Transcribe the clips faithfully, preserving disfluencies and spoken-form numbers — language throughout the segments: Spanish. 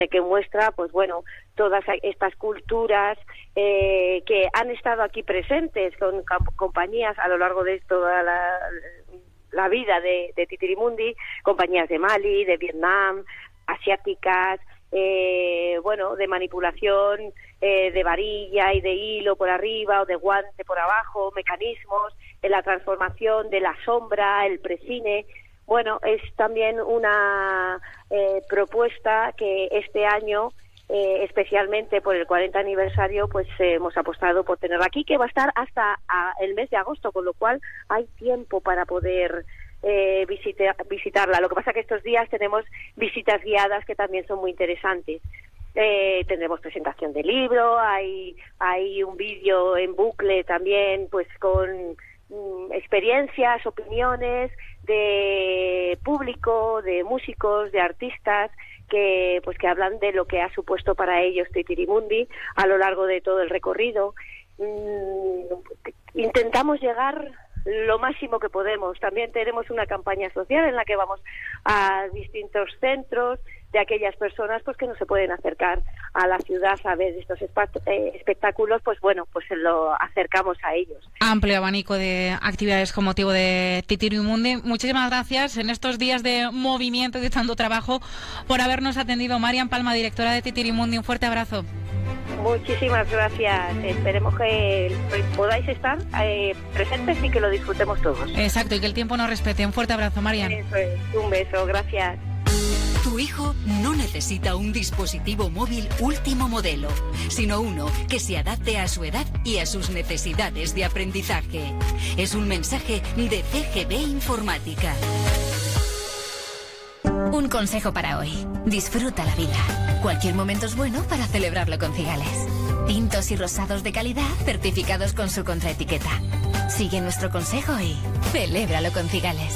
que muestra, pues bueno, todas estas culturas eh, que han estado aquí presentes con compañías a lo largo de toda la, la vida de, de Titirimundi, compañías de Mali, de Vietnam, asiáticas, eh, bueno, de manipulación, eh, de varilla y de hilo por arriba o de guante por abajo, mecanismos, en la transformación de la sombra, el precine. Bueno, es también una eh, propuesta que este año, eh, especialmente por el cuarenta aniversario, pues eh, hemos apostado por tenerla aquí, que va a estar hasta a, el mes de agosto, con lo cual hay tiempo para poder eh, visita, visitarla. Lo que pasa que estos días tenemos visitas guiadas que también son muy interesantes. Eh, tendremos presentación de libro, hay, hay un vídeo en bucle también, pues con experiencias, opiniones de público, de músicos, de artistas que pues que hablan de lo que ha supuesto para ellos Titirimundi a lo largo de todo el recorrido. Intentamos llegar lo máximo que podemos. También tenemos una campaña social en la que vamos a distintos centros de aquellas personas pues que no se pueden acercar a la ciudad a ver estos eh, espectáculos, pues bueno, pues lo acercamos a ellos. Amplio abanico de actividades con motivo de Titirimundi. Muchísimas gracias en estos días de movimiento y de tanto trabajo por habernos atendido. Marian Palma, directora de Titirimundi, un fuerte abrazo. Muchísimas gracias. Esperemos que podáis estar eh, presentes y que lo disfrutemos todos. Exacto, y que el tiempo nos respete. Un fuerte abrazo, Marian. Eso es. Un beso, gracias. Tu hijo no necesita un dispositivo móvil último modelo, sino uno que se adapte a su edad y a sus necesidades de aprendizaje. Es un mensaje de C G B Informática. Un consejo para hoy. Disfruta la vida. Cualquier momento es bueno para celebrarlo con Cigales. Tintos y rosados de calidad certificados con su contraetiqueta. Sigue nuestro consejo y celébralo con Cigales.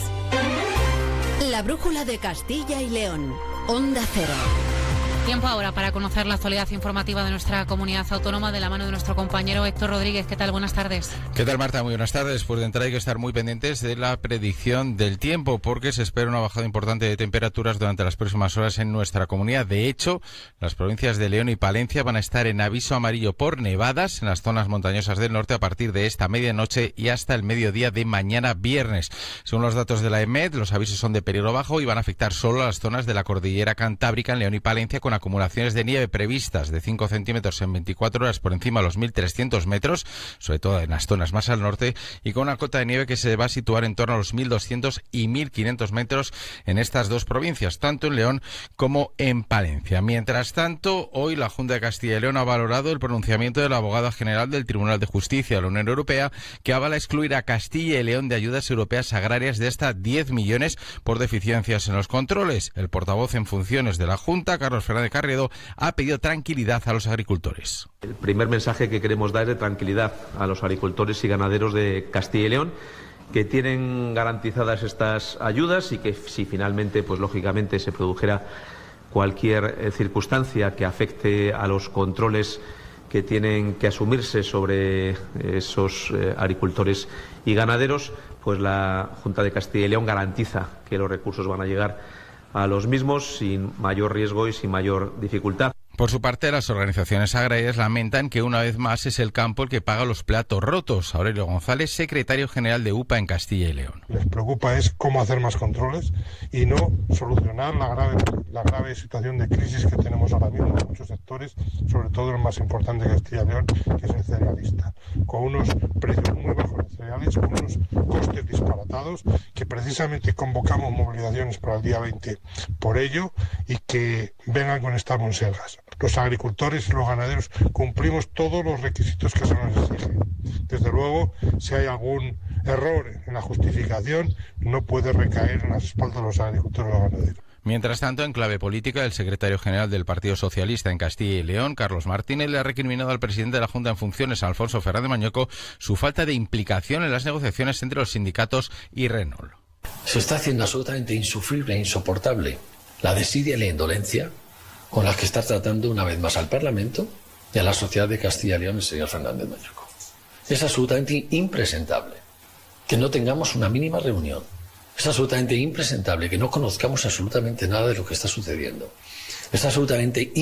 La brújula de Castilla y León. Onda Cero. Tiempo ahora para conocer la actualidad informativa de nuestra comunidad autónoma de la mano de nuestro compañero Héctor Rodríguez. ¿Qué tal? Buenas tardes. ¿Qué tal, Marta? Muy buenas tardes. Pues de entrada hay que estar muy pendientes de la predicción del tiempo porque se espera una bajada importante de temperaturas durante las próximas horas en nuestra comunidad. De hecho, las provincias de León y Palencia van a estar en aviso amarillo por nevadas en las zonas montañosas del norte a partir de esta medianoche y hasta el mediodía de mañana viernes. Según los datos de la E M E D, los avisos son de peligro bajo y van a afectar solo a las zonas de la cordillera cantábrica en León y Palencia, con acumulaciones de nieve previstas de cinco centímetros en veinticuatro horas por encima de los mil trescientos metros, sobre todo en las zonas más al norte, y con una cota de nieve que se va a situar en torno a los mil doscientos y mil quinientos metros en estas dos provincias, tanto en León como en Palencia. Mientras tanto, hoy la Junta de Castilla y León ha valorado el pronunciamiento de la abogada general del Tribunal de Justicia de la Unión Europea, que avala excluir a Castilla y León de ayudas europeas agrarias de hasta diez millones por deficiencias en los controles. El portavoz en funciones de la Junta, Carlos Fernández Carriedo, ha pedido tranquilidad a los agricultores. El primer mensaje que queremos dar es de tranquilidad a los agricultores y ganaderos de Castilla y León, que tienen garantizadas estas ayudas y que si finalmente, pues lógicamente, se produjera cualquier eh, circunstancia que afecte a los controles que tienen que asumirse sobre esos eh, agricultores y ganaderos, pues la Junta de Castilla y León garantiza que los recursos van a llegar a los mismos sin mayor riesgo y sin mayor dificultad. Por su parte, las organizaciones agrarias lamentan que una vez más es el campo el que paga los platos rotos. Aurelio González, secretario general de U P A en Castilla y León. Les preocupa es cómo hacer más controles y no solucionar la grave, la grave situación de crisis que tenemos ahora mismo en muchos sectores, sobre todo el más importante de Castilla y León, que es el cerealista, con unos precios muy bajos de cereales, con unos costes disparatados, que precisamente convocamos movilizaciones para el día veinte por ello y que vengan con estas monsergas. Los agricultores y los ganaderos cumplimos todos los requisitos que se nos exigen. Desde luego, si hay algún error en la justificación, no puede recaer en las espaldas de los agricultores y los ganaderos. Mientras tanto, en clave política, el secretario general del Partido Socialista en Castilla y León, Carlos Martínez, le ha recriminado al presidente de la Junta en funciones, Alfonso Fernández Mañueco, su falta de implicación en las negociaciones entre los sindicatos y Renault. Se está haciendo absolutamente insufrible e insoportable la desidia y la indolencia con las que está tratando una vez más al Parlamento y a la sociedad de Castilla y León el señor Fernández Mañueco. Es absolutamente impresentable que no tengamos una mínima reunión. Es absolutamente impresentable que no conozcamos absolutamente nada de lo que está sucediendo. Es absolutamente